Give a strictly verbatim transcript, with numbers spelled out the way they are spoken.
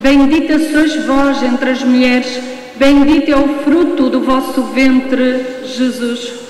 Bendita sois vós entre as mulheres, bendito é o fruto do vosso ventre, Jesus.